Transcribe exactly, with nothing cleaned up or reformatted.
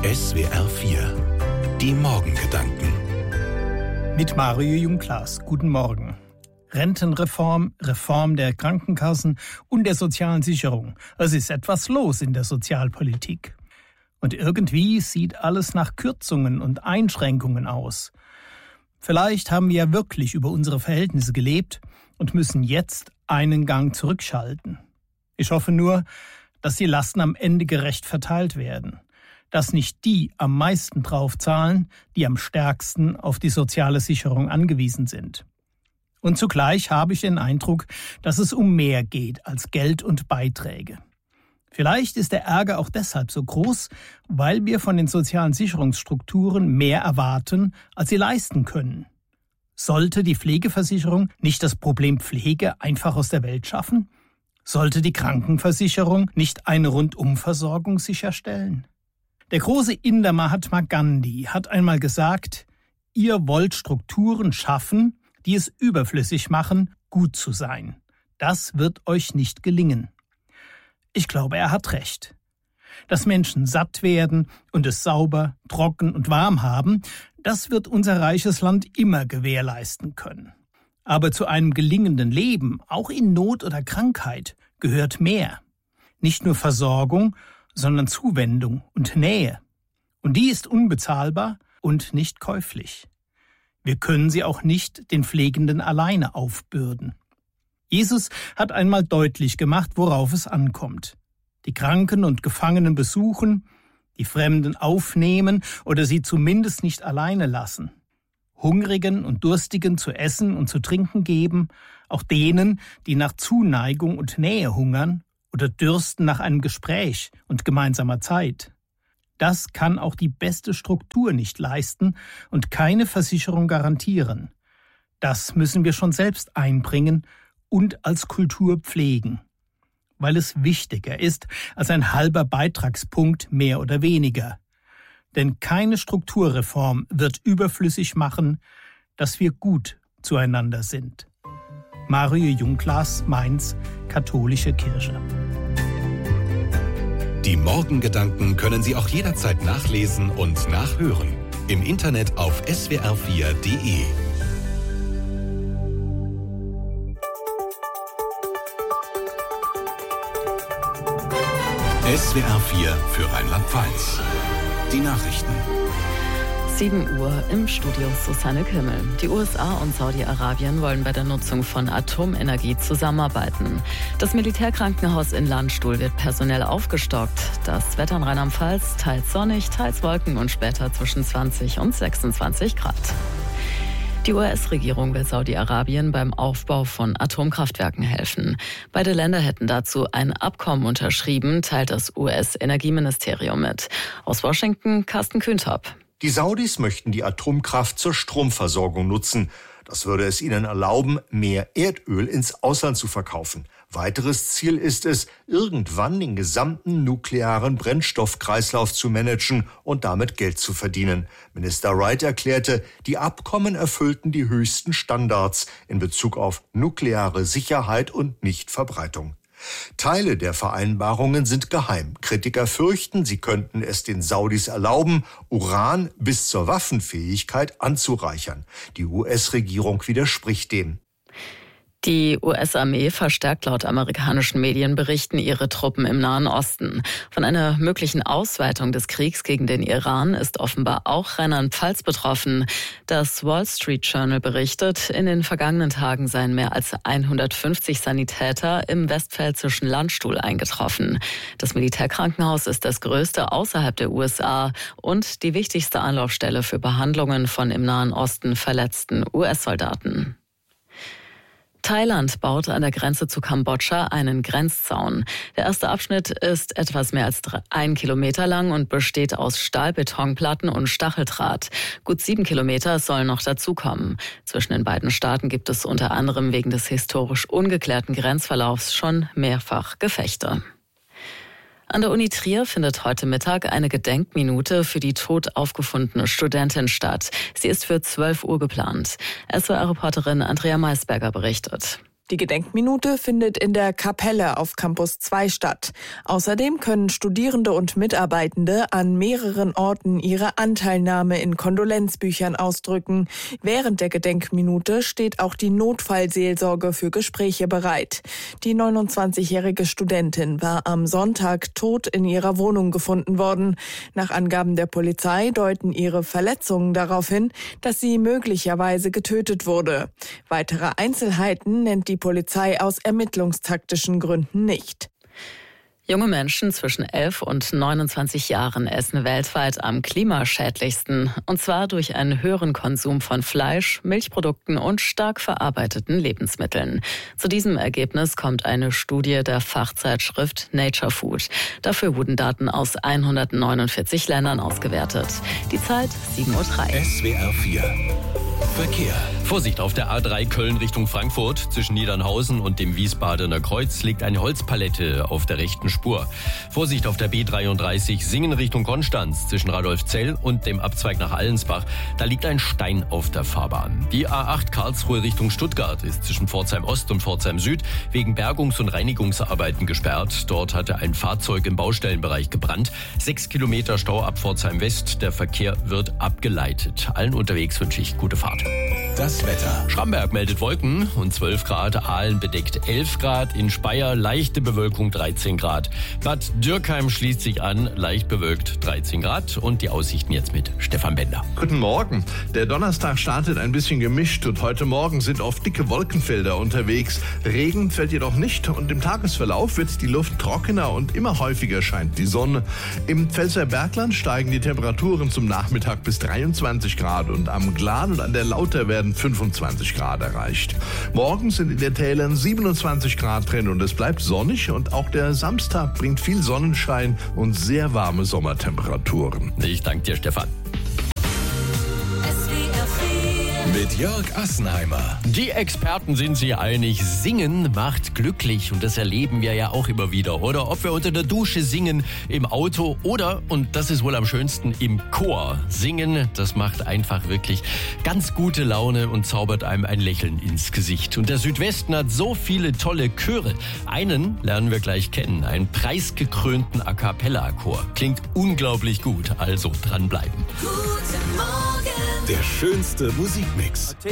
S W R vier. Die Morgengedanken. Mit Mario Jungklaas. Guten Morgen. Rentenreform, Reform der Krankenkassen und der sozialen Sicherung. Es ist etwas los in der Sozialpolitik. Und irgendwie sieht alles nach Kürzungen und Einschränkungen aus. Vielleicht haben wir ja wirklich über unsere Verhältnisse gelebt und müssen jetzt einen Gang zurückschalten. Ich hoffe nur, dass die Lasten am Ende gerecht verteilt werden. Dass nicht die am meisten draufzahlen, die am stärksten auf die soziale Sicherung angewiesen sind. Und zugleich habe ich den Eindruck, dass es um mehr geht als Geld und Beiträge. Vielleicht ist der Ärger auch deshalb so groß, weil wir von den sozialen Sicherungsstrukturen mehr erwarten, als sie leisten können. Sollte die Pflegeversicherung nicht das Problem Pflege einfach aus der Welt schaffen? Sollte die Krankenversicherung nicht eine Rundumversorgung sicherstellen? Der große Inder Mahatma Gandhi hat einmal gesagt, ihr wollt Strukturen schaffen, die es überflüssig machen, gut zu sein. Das wird euch nicht gelingen. Ich glaube, er hat recht. Dass Menschen satt werden und es sauber, trocken und warm haben, das wird unser reiches Land immer gewährleisten können. Aber zu einem gelingenden Leben, auch in Not oder Krankheit, gehört mehr. Nicht nur Versorgung, sondern Zuwendung und Nähe. Und die ist unbezahlbar und nicht käuflich. Wir können sie auch nicht den Pflegenden alleine aufbürden. Jesus hat einmal deutlich gemacht, worauf es ankommt. Die Kranken und Gefangenen besuchen, die Fremden aufnehmen oder sie zumindest nicht alleine lassen. Hungrigen und Durstigen zu essen und zu trinken geben, auch denen, die nach Zuneigung und Nähe hungern oder dürsten nach einem Gespräch und gemeinsamer Zeit. Das kann auch die beste Struktur nicht leisten und keine Versicherung garantieren. Das müssen wir schon selbst einbringen und als Kultur pflegen, weil es wichtiger ist als ein halber Beitragspunkt mehr oder weniger. Denn keine Strukturreform wird überflüssig machen, dass wir gut zueinander sind. Mario Jungklaas, Mainz, Katholische Kirche. Die Morgengedanken können Sie auch jederzeit nachlesen und nachhören. Im Internet auf S W R vier Punkt de. S W R vier für Rheinland-Pfalz. Die Nachrichten. sieben Uhr im Studio Susanne Kimmel. Die U S A und Saudi-Arabien wollen bei der Nutzung von Atomenergie zusammenarbeiten. Das Militärkrankenhaus in Landstuhl wird personell aufgestockt. Das Wetter in Rheinland-Pfalz teils sonnig, teils Wolken und später zwischen zwanzig und sechsundzwanzig Grad. Die U S-Regierung will Saudi-Arabien beim Aufbau von Atomkraftwerken helfen. Beide Länder hätten dazu ein Abkommen unterschrieben, teilt das U S-Energieministerium mit. Aus Washington, Carsten Kühntop. Die Saudis möchten die Atomkraft zur Stromversorgung nutzen. Das würde es ihnen erlauben, mehr Erdöl ins Ausland zu verkaufen. Weiteres Ziel ist es, irgendwann den gesamten nuklearen Brennstoffkreislauf zu managen und damit Geld zu verdienen. Minister Wright erklärte, die Abkommen erfüllten die höchsten Standards in Bezug auf nukleare Sicherheit und Nichtverbreitung. Teile der Vereinbarungen sind geheim. Kritiker fürchten, sie könnten es den Saudis erlauben, Uran bis zur Waffenfähigkeit anzureichern. Die U S-Regierung widerspricht dem. Die U S-Armee verstärkt laut amerikanischen Medienberichten ihre Truppen im Nahen Osten. Von einer möglichen Ausweitung des Kriegs gegen den Iran ist offenbar auch Rheinland-Pfalz betroffen. Das Wall Street Journal berichtet, in den vergangenen Tagen seien mehr als hundertfünfzig Sanitäter im westpfälzischen Landstuhl eingetroffen. Das Militärkrankenhaus ist das größte außerhalb der U S A und die wichtigste Anlaufstelle für Behandlungen von im Nahen Osten verletzten U S-Soldaten. Thailand baut an der Grenze zu Kambodscha einen Grenzzaun. Der erste Abschnitt ist etwas mehr als ein Kilometer lang und besteht aus Stahlbetonplatten und Stacheldraht. Gut sieben Kilometer sollen noch dazukommen. Zwischen den beiden Staaten gibt es unter anderem wegen des historisch ungeklärten Grenzverlaufs schon mehrfach Gefechte. An der Uni Trier findet heute Mittag eine Gedenkminute für die tot aufgefundene Studentin statt. Sie ist für zwölf Uhr geplant. S W R-Reporterin Andrea Maisberger berichtet. Die Gedenkminute findet in der Kapelle auf Campus zwei statt. Außerdem können Studierende und Mitarbeitende an mehreren Orten ihre Anteilnahme in Kondolenzbüchern ausdrücken. Während der Gedenkminute steht auch die Notfallseelsorge für Gespräche bereit. Die neunundzwanzigjährige Studentin war am Sonntag tot in ihrer Wohnung gefunden worden. Nach Angaben der Polizei deuten ihre Verletzungen darauf hin, dass sie möglicherweise getötet wurde. Weitere Einzelheiten nennt die Polizei aus ermittlungstaktischen Gründen nicht. Junge Menschen zwischen elf und neunundzwanzig Jahren essen weltweit am klimaschädlichsten. Und zwar durch einen höheren Konsum von Fleisch, Milchprodukten und stark verarbeiteten Lebensmitteln. Zu diesem Ergebnis kommt eine Studie der Fachzeitschrift Nature Food. Dafür wurden Daten aus hundertneunundvierzig Ländern ausgewertet. Die Zeit sieben Uhr drei. S W R vier Verkehr. Vorsicht, auf der A drei Köln Richtung Frankfurt. Zwischen Niedernhausen und dem Wiesbadener Kreuz liegt eine Holzpalette auf der rechten Spur. Vorsicht auf der B dreiunddreißig Singen Richtung Konstanz zwischen Radolfzell und dem Abzweig nach Allensbach. Da liegt ein Stein auf der Fahrbahn. Die A acht Karlsruhe Richtung Stuttgart ist zwischen Pforzheim Ost und Pforzheim Süd wegen Bergungs- und Reinigungsarbeiten gesperrt. Dort hatte ein Fahrzeug im Baustellenbereich gebrannt. Sechs Kilometer Stau ab Pforzheim West. Der Verkehr wird abgeleitet. Allen unterwegs wünsche ich gute Fahrt. Das Wetter. Schramberg meldet Wolken und zwölf Grad, Aalen bedeckt elf Grad, in Speyer leichte Bewölkung dreizehn Grad. Bad Dürkheim schließt sich an, leicht bewölkt dreizehn Grad und die Aussichten jetzt mit Stefan Bender. Guten Morgen. Der Donnerstag startet ein bisschen gemischt und heute Morgen sind oft dicke Wolkenfelder unterwegs. Regen fällt jedoch nicht und im Tagesverlauf wird die Luft trockener und immer häufiger scheint die Sonne. Im Pfälzer Bergland steigen die Temperaturen zum Nachmittag bis dreiundzwanzig Grad und am Glan und an der Lauter werden fünfundzwanzig Grad erreicht. Morgen sind in den Tälern siebenundzwanzig Grad drin und es bleibt sonnig und auch der Samstag bringt viel Sonnenschein und sehr warme Sommertemperaturen. Ich danke dir, Stefan. Mit Jörg Assenheimer. Die Experten sind sich einig, Singen macht glücklich und das erleben wir ja auch immer wieder. Oder ob wir unter der Dusche singen, im Auto oder, und das ist wohl am schönsten, im Chor. Singen, das macht einfach wirklich ganz gute Laune und zaubert einem ein Lächeln ins Gesicht. Und der Südwesten hat so viele tolle Chöre. Einen lernen wir gleich kennen, einen preisgekrönten A-Cappella-Chor. Klingt unglaublich gut, also dranbleiben. Der schönste Musikmix.